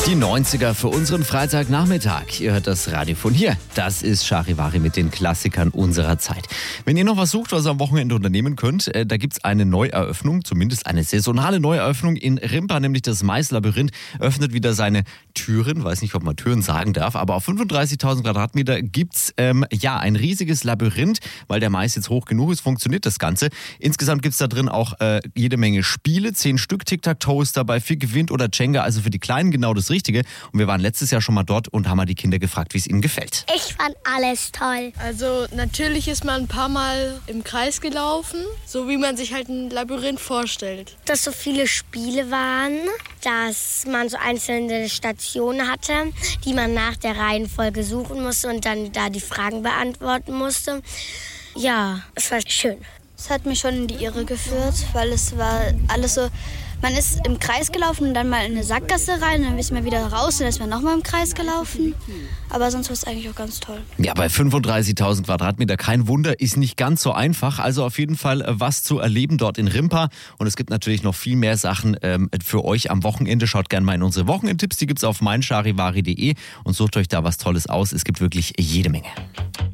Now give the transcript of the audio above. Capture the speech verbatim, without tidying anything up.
Die neunziger für unseren Freitagnachmittag. Ihr hört das Radio von hier. Das ist Charivari mit den Klassikern unserer Zeit. Wenn ihr noch was sucht, was ihr am Wochenende unternehmen könnt, äh, da gibt's eine Neueröffnung, zumindest eine saisonale Neueröffnung in Rimpa, nämlich das Maislabyrinth öffnet wieder seine Türen. Weiß nicht, ob man Türen sagen darf, aber auf fünfunddreißigtausend Quadratmeter gibt's ähm, ja ein riesiges Labyrinth, weil der Mais jetzt hoch genug ist, funktioniert das Ganze. Insgesamt gibt's da drin auch äh, jede Menge Spiele, zehn Stück Tic-Tac-Toe ist dabei, Fick gewinnt oder Jenga, also für die Kleinen genau das Richtige. Und wir waren letztes Jahr schon mal dort und haben mal die Kinder gefragt, wie es ihnen gefällt. Ich fand alles toll. Also natürlich ist man ein paar Mal im Kreis gelaufen, so wie man sich halt ein Labyrinth vorstellt. Dass so viele Spiele waren, dass man so einzelne Stationen hatte, die man nach der Reihenfolge suchen musste und dann da die Fragen beantworten musste. Ja, es war schön. Es hat mich schon in die Irre geführt, weil es war alles so, man ist im Kreis gelaufen und dann mal in eine Sackgasse rein, dann ist man wieder raus und dann ist man nochmal im Kreis gelaufen. Aber sonst war es eigentlich auch ganz toll. Ja, bei fünfunddreißigtausend Quadratmeter, kein Wunder, ist nicht ganz so einfach. Also auf jeden Fall was zu erleben dort in Rimpa. Und es gibt natürlich noch viel mehr Sachen ähm, für euch am Wochenende. Schaut gerne mal in unsere Wochenendtipps, die gibt's auf mein charivari punkt de und sucht euch da was Tolles aus. Es gibt wirklich jede Menge.